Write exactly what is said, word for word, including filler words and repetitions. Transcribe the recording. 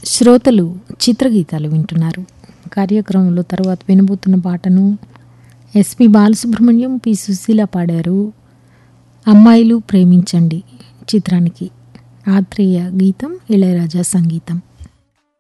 శ్రోతలు చిత్రగీతాలు వింటున్నారు. కార్యక్రమంలో తర్వాత వినబోతున్న పాటను ఎస్పి బాలసుబ్రహ్మణ్యం, పి సుశీల పాడారు. అమ్మాయిలు ప్రేమించండి చిత్రానికి. ఆత్రేయ గీతం, ఇళయరాజా సంగీతం.